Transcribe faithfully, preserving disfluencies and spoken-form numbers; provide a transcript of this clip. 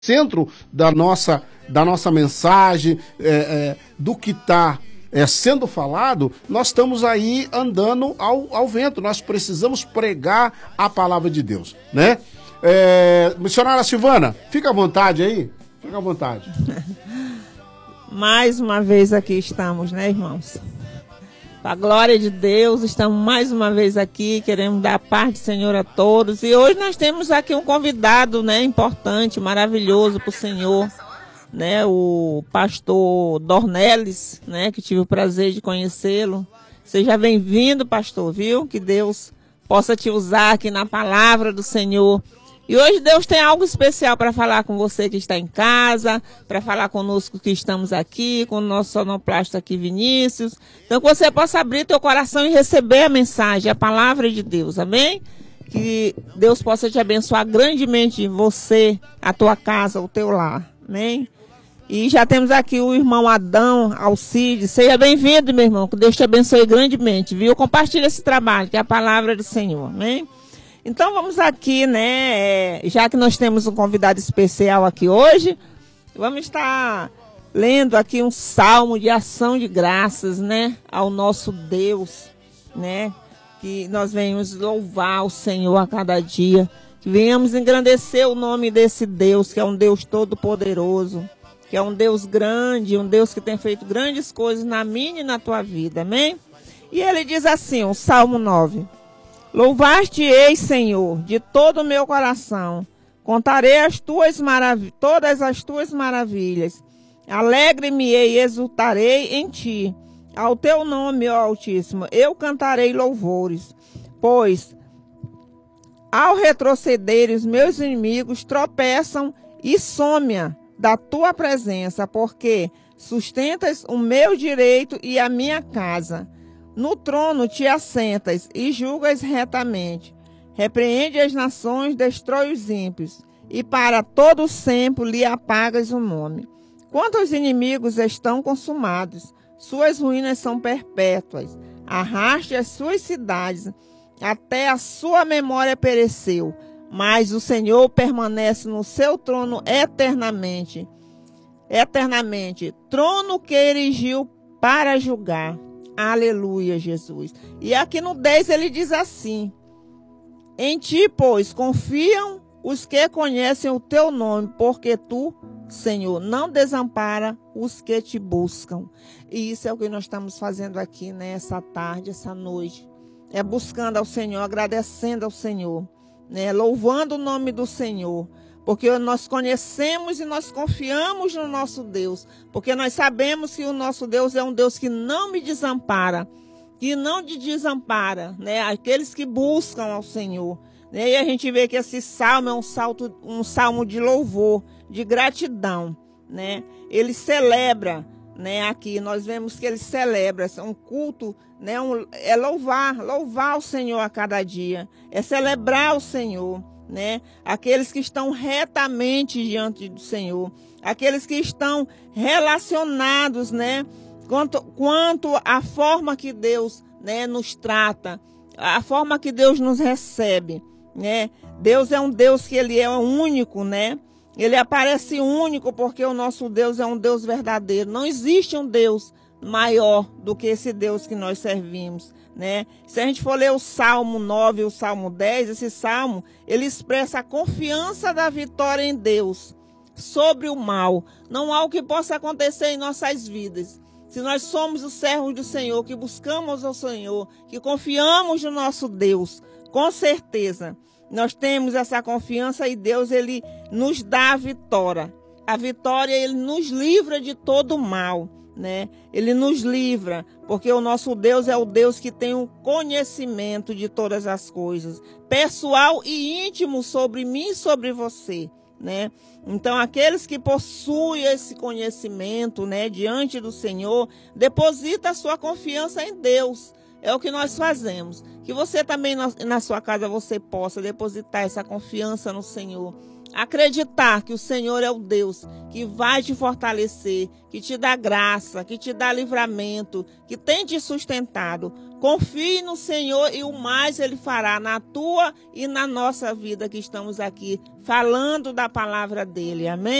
centro da nossa, da nossa mensagem, é, é, do que está é, sendo falado, nós estamos aí andando ao, ao vento. Nós precisamos pregar a palavra de Deus, né? É, missionária Silvana, fica à vontade aí, fica à vontade. Mais uma vez aqui estamos, né, irmãos? Para a glória de Deus, estamos mais uma vez aqui, queremos dar a paz do Senhor a todos. E hoje nós temos aqui um convidado, né, importante, maravilhoso para o Senhor, né, o pastor Dornelis, né, que tive o prazer de conhecê-lo. Seja bem-vindo, pastor, viu? Que Deus possa te usar aqui na palavra do Senhor. E hoje Deus tem algo especial para falar com você que está em casa, para falar conosco que estamos aqui, com o nosso sonoplasta aqui, Vinícius. Então que você possa abrir teu coração e receber a mensagem, a palavra de Deus, amém? Que Deus possa te abençoar grandemente, você, a tua casa, o teu lar, amém? E já temos aqui o irmão Adão Alcides. Seja bem-vindo, meu irmão, que Deus te abençoe grandemente, viu? Compartilha esse trabalho, que é a palavra do Senhor, amém? Então vamos aqui, né, é, já que nós temos um convidado especial aqui hoje, vamos estar lendo aqui um salmo de ação de graças, né, ao nosso Deus, né, que nós venhamos louvar o Senhor a cada dia, que venhamos engrandecer o nome desse Deus, que é um Deus todo-poderoso, que é um Deus grande, um Deus que tem feito grandes coisas na minha e na tua vida, amém? E ele diz assim, o Salmo nove... Louvar-te-ei, Senhor, de todo o meu coração. Contarei as tuas marav- todas as tuas maravilhas. Alegre-me-ei e exultarei em ti. Ao teu nome, ó Altíssimo, eu cantarei louvores. Pois, ao retroceder, os meus inimigos tropeçam e somem da tua presença, porque sustentas o meu direito e a minha casa. No trono te assentas e julgas retamente. Repreende as nações, destrói os ímpios, e para todo sempre lhe apagas o nome. Quantos inimigos estão consumados, suas ruínas são perpétuas. Arraste as suas cidades, até a sua memória pereceu. Mas o Senhor permanece no seu trono eternamente. Eternamente, trono que erigiu para julgar. Aleluia, Jesus. E aqui no dez ele diz assim: em ti, pois, confiam os que conhecem o teu nome, porque tu, Senhor, não desampara os que te buscam. E isso é o que nós estamos fazendo aqui nessa tarde, essa noite. É buscando ao Senhor, agradecendo ao Senhor, né? Louvando o nome do Senhor. Porque nós conhecemos e nós confiamos no nosso Deus. Porque nós sabemos que o nosso Deus é um Deus que não me desampara. Que não te desampara, né? Aqueles que buscam ao Senhor. Né? E a gente vê que esse salmo é um, salto, um salmo de louvor, de gratidão. Né? Ele celebra, né? Aqui nós vemos que ele celebra. É um culto, né? um, é louvar, louvar o Senhor a cada dia. É celebrar o Senhor. Né? Aqueles que estão retamente diante do Senhor, aqueles que estão relacionados, né? quanto, quanto à forma que Deus, né, nos trata, a forma que Deus nos recebe. Né? Deus é um Deus que ele é único, né? Ele aparece único porque o nosso Deus é um Deus verdadeiro. Não existe um Deus maior do que esse Deus que nós servimos. Né? Se a gente for ler o Salmo nove e o Salmo dez, esse Salmo, ele expressa a confiança da vitória em Deus sobre o mal. Não há o que possa acontecer em nossas vidas. Se nós somos os servos do Senhor, que buscamos ao Senhor, que confiamos no nosso Deus, com certeza, nós temos essa confiança e Deus, ele nos dá a vitória. A vitória, ele nos livra de todo o mal. Né? Ele nos livra, porque o nosso Deus é o Deus que tem o conhecimento de todas as coisas, pessoal e íntimo sobre mim e sobre você, né? Então aqueles que possuem esse conhecimento, né, diante do Senhor, deposita a sua confiança em Deus. É o que nós fazemos. Que você também na sua casa você possa depositar essa confiança no Senhor, acreditar que o Senhor é o Deus que vai te fortalecer, que te dá graça, que te dá livramento, que tem te sustentado. Confie no Senhor e o mais Ele fará na tua e na nossa vida que estamos aqui falando da palavra dEle. Amém?